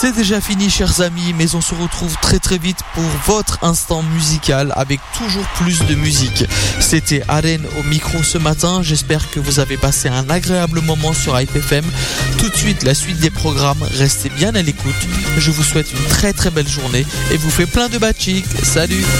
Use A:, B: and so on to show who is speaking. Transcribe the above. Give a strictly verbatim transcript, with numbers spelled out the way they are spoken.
A: C'est déjà fini, chers amis, mais on se retrouve très très vite pour votre instant musical avec toujours plus de musique. C'était Arène au micro ce matin. J'espère que vous avez passé un agréable moment sur Hype F M. Tout de suite, la suite des programmes. Restez bien à l'écoute. Je vous souhaite une très très belle journée et vous fais plein de batchik. Salut!